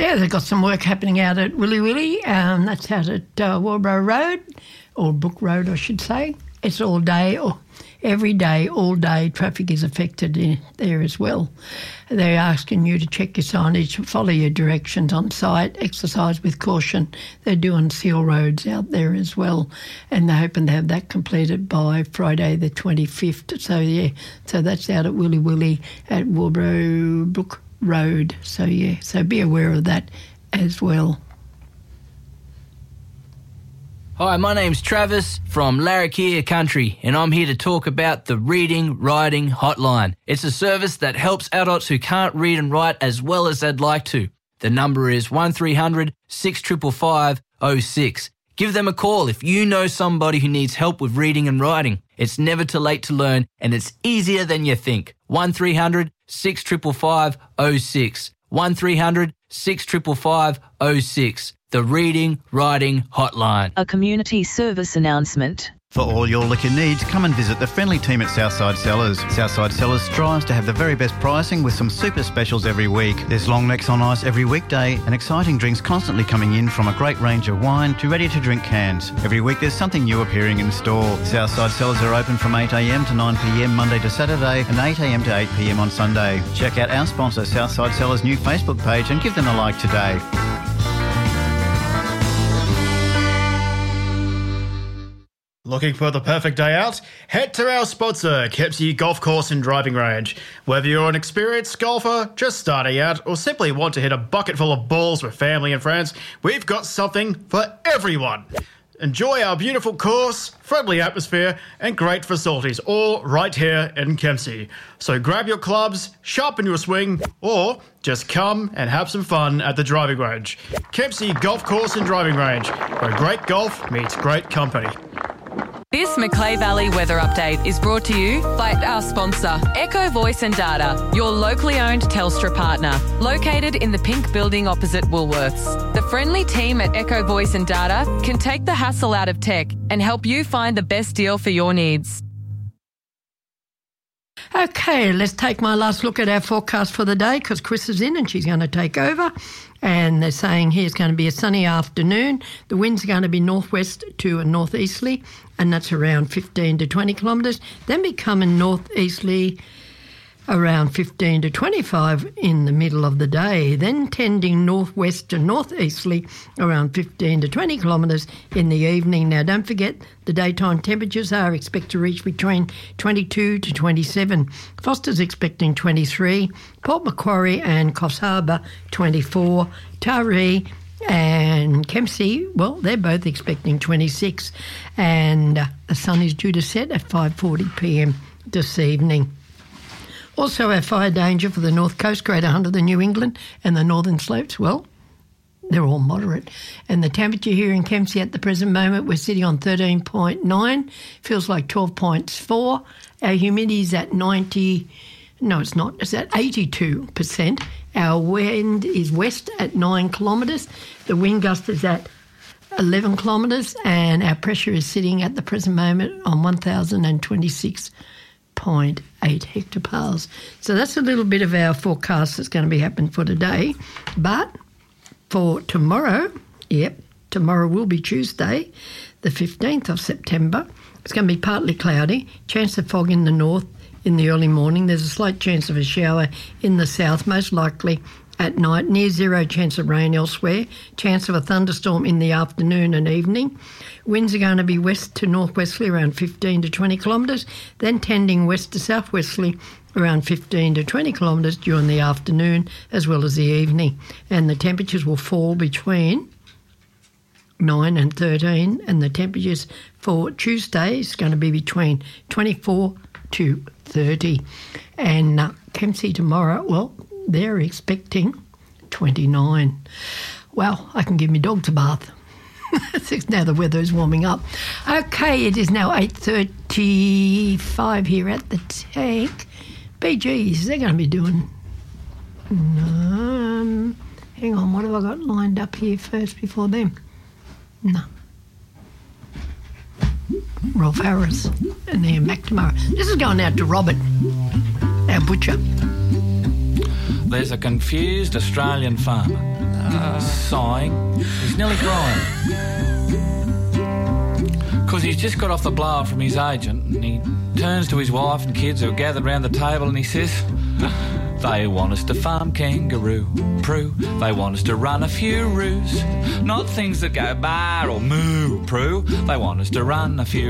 Yeah, they've got some work happening out at Willy Willy. That's out at Warborough Road, or Brook Road, I should say. It's all day, or every day, all day, traffic is affected in there as well. They're asking you to check your signage, follow your directions on site, exercise with caution. They're doing seal roads out there as well, and they're hoping to have that completed by Friday the 25th. So, yeah, so that's out at Willy Willy at Warborough Brook Road. So, yeah, so be aware of that as well. Hi, my name's Travis from Larrakia Country, and I'm here to talk about the Reading Writing Hotline. It's a service that helps adults who can't read and write as well as they'd like to. The number is 1300 655 06. Give them a call if you know somebody who needs help with reading and writing. It's never too late to learn, and it's easier than you think. 1300 655 06. 1300 655 06. The Reading Writing Hotline. A community service announcement. For all your liquor needs, come and visit the friendly team at Southside Cellars. Southside Cellars strives to have the very best pricing with some super specials every week. There's long necks on ice every weekday and exciting drinks constantly coming in, from a great range of wine to ready-to-drink cans. Every week there's something new appearing in store. Southside Cellars are open from 8am to 9pm Monday to Saturday and 8am to 8pm on Sunday. Check out our sponsor Southside Cellars' new Facebook page and give them a like today. Looking for the perfect day out? Head to our sponsor, Kempsey Golf Course and Driving Range. Whether you're an experienced golfer, just starting out, or simply want to hit a bucket full of balls with family and friends, we've got something for everyone. Enjoy our beautiful course, friendly atmosphere, and great facilities, all right here in Kempsey. So grab your clubs, sharpen your swing, or just come and have some fun at the driving range. Kempsey Golf Course and Driving Range, where great golf meets great company. This Macleay Valley weather update is brought to you by our sponsor, Echo Voice and Data, your locally owned Telstra partner, located in the pink building opposite Woolworths. The friendly team at Echo Voice and Data can take the hassle out of tech and help you find the best deal for your needs. Okay, let's take my last look at our forecast for the day, because Chris is in and she's going to take over. And they're saying here it's going to be a sunny afternoon. The winds are going to be northwest to a northeasterly, and that's around 15 to 20 kilometres. Then becoming northeasterly around 15 to 25 in the middle of the day. Then tending northwest to northeasterly around 15 to 20 kilometres in the evening. Now, don't forget, the daytime temperatures are expected to reach between 22 to 27. Foster's expecting 23. Port Macquarie and Coffs Harbour 24. Taree and Kempsey, well, they're both expecting 26. And the sun is due to set at 5:40pm this evening. Also, our fire danger for the North Coast, Greater Hunter, the New England and the Northern Slopes, well, they're all moderate. And the temperature here in Kempsey at the present moment, we're sitting on 13.9, feels like 12.4. Our humidity is at 90, no it's not, it's at 82%. Our wind is west at 9 kilometres. The wind gust is at 11 kilometres, and our pressure is sitting at the present moment on 1,026.8 hectopascals. So that's a little bit of our forecast that's going to be happening for today. But for tomorrow, tomorrow will be Tuesday, the 15th of September. It's going to be partly cloudy, chance of fog in the north in the early morning. There's a slight chance of a shower in the south, most likely at night. Near zero chance of rain elsewhere. Chance of a thunderstorm in the afternoon and evening. Winds are going to be west to northwesterly around 15 to 20 kilometres, then tending west to southwesterly around 15 to 20 kilometres during the afternoon as well as the evening. And the temperatures will fall between 9 and 13, and the temperatures for Tuesday is going to be between 24 to 30. And Kempsey tomorrow, well, they're expecting 29. Well, I can give my dogs a bath. Now the weather is warming up. Okay, it is now 8:35 here at the tank. BGs, they're going to be doing... hang on, what have I got lined up here first before them? No. Rolf Harris and Ian McNamara. This is going out to Robert, our butcher. There's a confused Australian farmer sighing. He's nearly crying. Because he's just got off the blower from his agent, and he turns to his wife and kids who are gathered round the table, and he says, they want us to farm kangaroo, Prue. They want us to run a few roos. Not things that go bar or moo, Prue. They want us to run a few